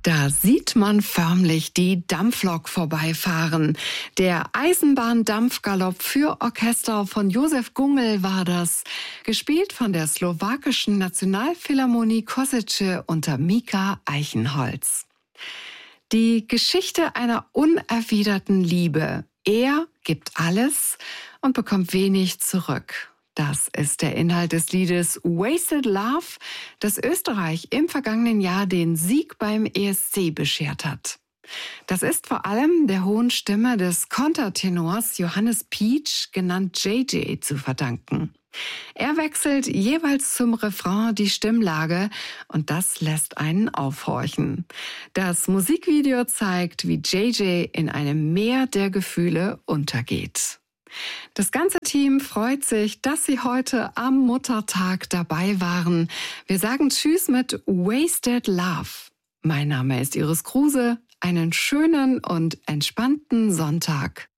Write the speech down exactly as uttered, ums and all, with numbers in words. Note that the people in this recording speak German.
Da sieht man förmlich die Dampflok vorbeifahren. Der Eisenbahndampfgalopp für Orchester von Josef Gungel war das, gespielt von der slowakischen Nationalphilharmonie Košice unter Mika Eichenholz. Die Geschichte einer unerwiderten Liebe. Er gibt alles und bekommt wenig zurück. Das ist der Inhalt des Liedes Wasted Love, das Österreich im vergangenen Jahr den Sieg beim E S C beschert hat. Das ist vor allem der hohen Stimme des Kontertenors Johannes Pietsch, genannt J J, zu verdanken. Er wechselt jeweils zum Refrain die Stimmlage und das lässt einen aufhorchen. Das Musikvideo zeigt, wie J J in einem Meer der Gefühle untergeht. Das ganze Team freut sich, dass Sie heute am Muttertag dabei waren. Wir sagen Tschüss mit Wasted Love. Mein Name ist Iris Kruse. Einen schönen und entspannten Sonntag.